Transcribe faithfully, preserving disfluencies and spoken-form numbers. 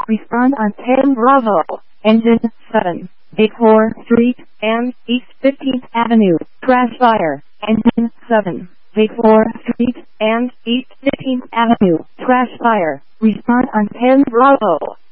Respond on ten Bravo. Engine seven. Bayport Street and East fifteenth Avenue. Crash fire. Engine seven. Bayport Street and East fifteenth Avenue. Crash fire. Respond on ten Bravo.